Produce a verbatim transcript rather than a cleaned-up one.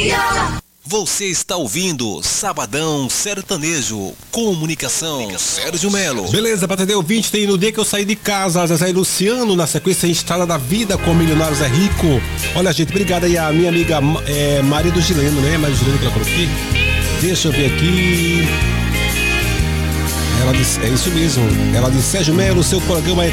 dia. Você está ouvindo Sabadão Sertanejo. Comunicação, Sérgio Melo. Beleza, pra atender o ouvinte, tem no dia que eu saí de casa, Zezé e Luciano, na sequência Estrada da Vida com Milionários é Rico. Olha, gente, obrigado aí a minha amiga é, Maria do Gileno, né? Maria do Gileno que ela colocou aqui. Deixa eu ver aqui. Ela disse, é isso mesmo. Ela disse, Sérgio Melo, seu programa é